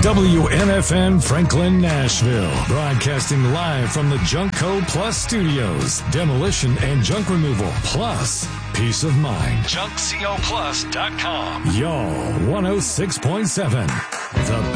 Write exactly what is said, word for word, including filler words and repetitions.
W N F N Franklin, Nashville. Broadcasting live from the Junkco Plus Studios. Demolition and junk removal plus peace of mind. junk co plus dot com. Y'all one oh six point seven. The